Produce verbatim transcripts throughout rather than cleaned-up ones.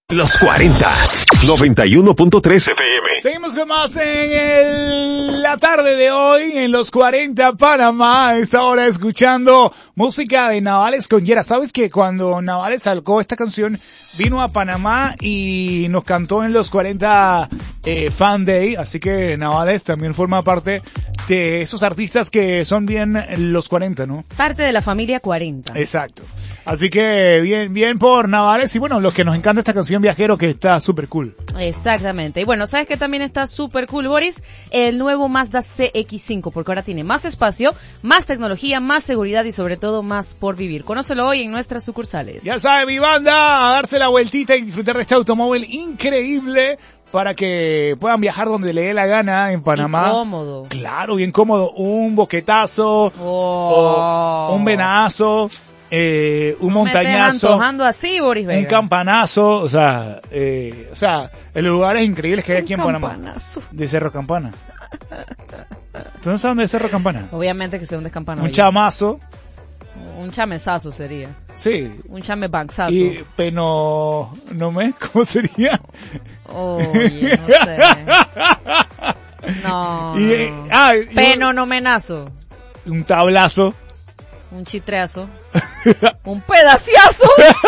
Los cuarenta, noventa y uno punto tres F M. Seguimos con más en el, la tarde de hoy en Los cuarenta Panamá. A esta hora escuchando música de Navales con Yera. ¿Sabes que cuando Navales sacó esta canción vino a Panamá y nos cantó en Los cuarenta eh, Fan Day? Así que Navales también forma parte de esos artistas que son bien Los cuarenta, ¿no? Parte de la familia cuarenta. Exacto. Así que bien, bien por Navales. Y bueno, los que nos encanta esta canción Viajero, que está súper cool. Exactamente. Y bueno, ¿sabes qué también está súper cool, Boris? El nuevo Mazda C X cinco, porque ahora tiene más espacio, más tecnología, más seguridad y sobre todo más por vivir. Conócelo hoy en nuestras sucursales. Ya sabe, mi banda, a darse la vueltita y disfrutar de este automóvil increíble para que puedan viajar donde le dé la gana en Panamá. Y cómodo. Claro, bien cómodo. Un boquetazo, oh. o un venazo. Eh, un no montañazo, me antojando así, Boris Vega. un campanazo, o sea, eh, o sea, en los lugares increíbles que hay un aquí en campanazo. Panamá. De Cerro Campana. ¿Tú no sabes dónde es Cerro Campana? Obviamente que sea un descampano. Un chamazo. Un chamezazo sería. Sí. Un chamebanzazo. Y peno, ¿no me? ¿Cómo sería? Oye, no sé. No. Y, no. Ah, peno no menazo. Un tablazo. Un chitreazo. Un pedaciazo.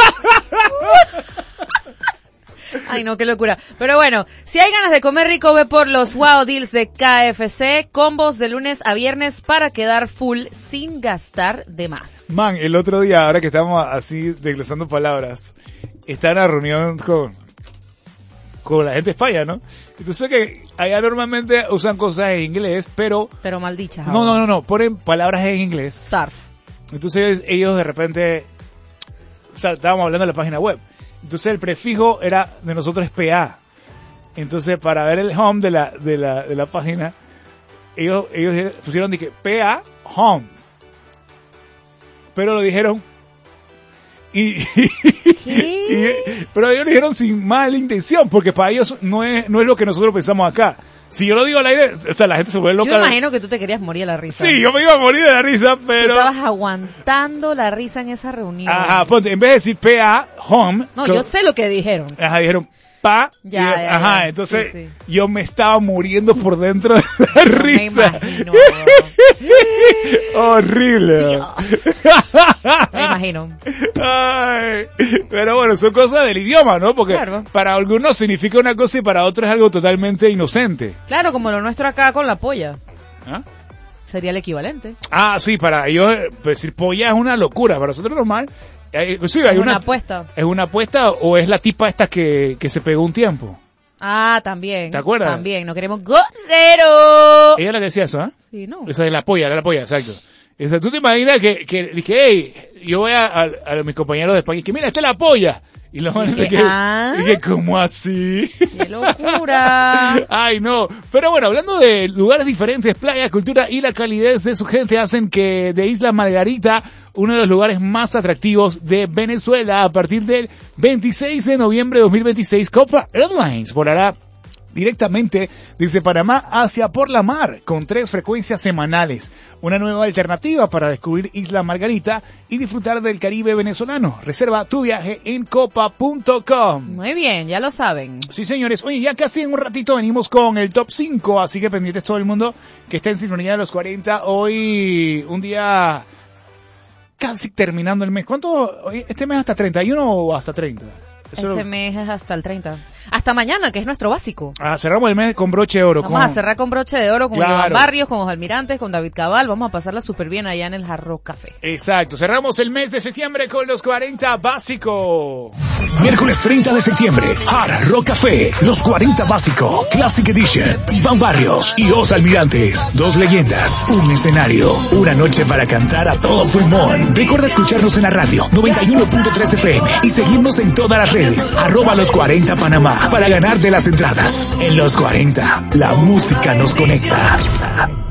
Ay, no, qué locura. Pero bueno, si hay ganas de comer rico, ve por los Wow Deals de K F C. Combos de lunes a viernes para quedar full sin gastar de más. Man, el otro día, ahora que estamos así desglosando palabras, estaba en una reunión con, con la gente de España, ¿no? Entonces que allá normalmente usan cosas en inglés, pero... Pero mal dichas. No, no, no, no, ponen palabras en inglés. Surf. Entonces ellos de repente, o sea, estábamos hablando de la página web. Entonces el prefijo era de nosotros es P A. Entonces para ver el home de la de la de la página, ellos ellos pusieron de que P A home. Pero lo dijeron y, y pero ellos lo dijeron sin mala intención, porque para ellos no es no es lo que nosotros pensamos acá. Si yo lo digo al aire, o sea, la gente se vuelve loca. Yo me imagino que tú te querías morir de la risa. Sí, yo me iba a morir de la risa, pero... Tú estabas aguantando la risa en esa reunión. Ajá, ponte, en vez de decir P A, home... No, que... yo sé lo que didijeron. Ajá, dijeron pa... Ya, y, ya, ajá, ya. entonces sí, sí. yo me estaba muriendo por dentro de la no risa. Me imagino. Horrible. Dios. Me imagino. Ay, pero bueno, son cosas del idioma, ¿no? Porque claro. Para algunos significa una cosa y para otros es algo totalmente inocente. Claro, como lo nuestro acá con la polla. ¿Ah? Sería el equivalente. Ah, sí, para ellos pues, decir polla es una locura. Para nosotros normal. Eh, sí, hay es una, una apuesta. ¿Es una apuesta o es la tipa esta que, que se pegó un tiempo? Ah, también. ¿Te acuerdas? También, no queremos gorrero. Ella la que decía eso, ¿ah? ¿eh? Sí, no. Esa es la polla, era la polla, exacto. Esa, ¿tú te imaginas que, que, que hey, yo voy a, a, a mis compañeros de España y que mira, esta es la polla? Y los manes de que, ah, y que, ¿cómo así? ¡Qué locura! Ay, no. Pero bueno, hablando de lugares diferentes, playa, cultura y la calidez de su gente hacen que de Isla Margarita, uno de los lugares más atractivos de Venezuela, a partir del veintiséis de noviembre de dos mil veintiséis, Copa Airlines volará directamente desde Panamá hacia por la mar, con tres frecuencias semanales. Una nueva alternativa para descubrir Isla Margarita y disfrutar del Caribe venezolano. Reserva tu viaje en copa punto com. Muy bien, ya lo saben. Sí, señores. Oye, ya casi en un ratito venimos con el top cinco, así que pendientes todo el mundo que está en sintonía de los cuarenta. Hoy, un día casi terminando el mes. ¿Cuánto? ¿Este mes hasta treinta y uno o hasta treinta? Este lo... mes es hasta el treinta. Hasta mañana, que es nuestro básico. Ah, cerramos el mes con broche de oro. Vamos con... a cerrar con broche de oro con claro. Iván Barrios, con los Almirantes, con David Cabal. Vamos a pasarla súper bien allá en el Hard Rock Café. Exacto. Cerramos el mes de septiembre con los cuarenta básico. Miércoles treinta de septiembre, Hard Rock Café, los cuarenta básico, Classic Edition, Iván Barrios y Os Almirantes. Dos leyendas, un escenario, una noche para cantar a todo pulmón. Recuerda escucharnos en la radio noventa y uno punto tres F M y seguirnos en todas las redes, arroba los cuarenta Panamá, para ganar de las entradas. En los cuarenta, la música nos conecta.